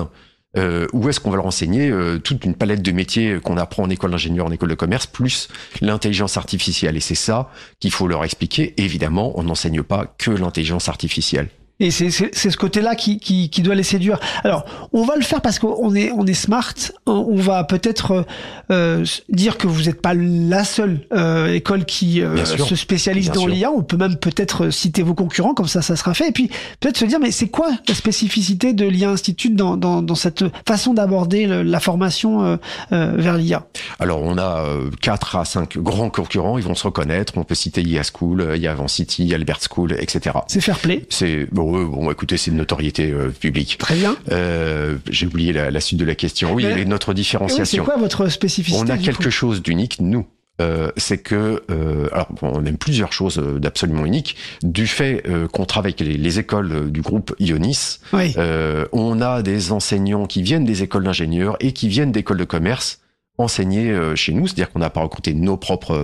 Ou est-ce qu'on va leur enseigner toute une palette de métiers qu'on apprend en école d'ingénieur, en école de commerce, plus l'intelligence artificielle? Et c'est ça qu'il faut leur expliquer. Évidemment, on n'enseigne pas que l'intelligence artificielle. Et c'est ce côté-là qui doit les séduire. Alors, on va le faire parce qu'on est smart. On va peut-être dire que vous n'êtes pas la seule école qui se spécialise dans l'IA. On peut même peut-être citer vos concurrents, comme ça sera fait. Et puis peut-être se dire, mais c'est quoi la spécificité de l'IA Institute dans cette façon d'aborder la formation vers l'IA? Alors, on a 4 à 5 grands concurrents. Ils vont se reconnaître. On peut citer IA School, IA Avancity, Albert School, etc. C'est fair play. C'est bon, écoutez, c'est une notoriété publique. Très bien. J'ai oublié la suite de la question. Oui, et notre différenciation. Oui, c'est quoi votre spécificité? On a quelque chose d'unique, nous. C'est que, alors on aime plusieurs choses d'absolument uniques. Du fait qu'on travaille avec les écoles du groupe Ionis, oui. On a des enseignants qui viennent des écoles d'ingénieurs et qui viennent d'écoles de commerce enseigner chez nous, c'est-à-dire qu'on n'a pas recruté nos propres,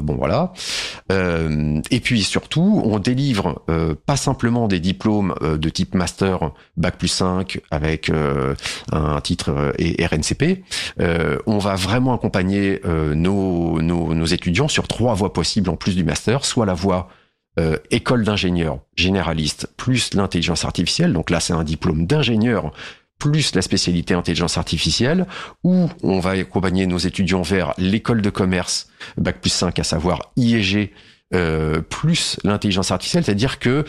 et puis surtout, on délivre pas simplement des diplômes de type master, bac+5 avec un titre RNCP. On va vraiment accompagner nos étudiants sur 3 voies possibles en plus du master, soit la voie école d'ingénieur généraliste plus l'intelligence artificielle, donc là c'est un diplôme d'ingénieur plus la spécialité intelligence artificielle, où on va accompagner nos étudiants vers l'école de commerce, bac+5, à savoir IEG, plus l'intelligence artificielle, c'est-à-dire que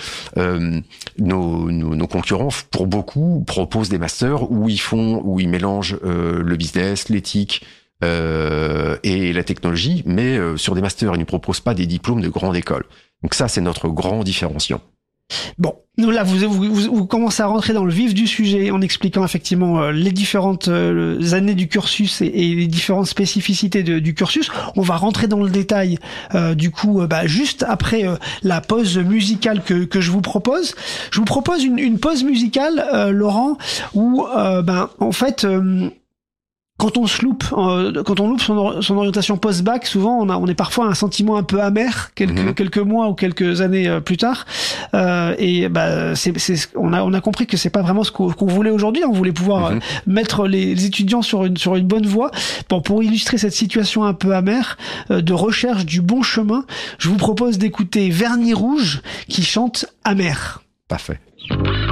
nos concurrents, pour beaucoup, proposent des masters où ils mélangent le business, l'éthique, et la technologie, mais sur des masters, ils ne proposent pas des diplômes de grande école. Donc ça, c'est notre grand différenciant. Bon, nous là, vous commencez à rentrer dans le vif du sujet en expliquant effectivement les différentes années du cursus et les différentes spécificités du cursus. On va rentrer dans le détail juste après la pause musicale que je vous propose. Je vous propose une pause musicale, Laurent, où en fait... Quand on loupe son orientation post-bac, souvent on est parfois un sentiment un peu amer quelques mois ou quelques années plus tard. On a compris que c'est pas vraiment ce qu'on voulait aujourd'hui. On voulait pouvoir mettre les étudiants sur une bonne voie. Bon, pour illustrer cette situation un peu amère de recherche du bon chemin, je vous propose d'écouter Vernis Rouge qui chante Amer. Parfait.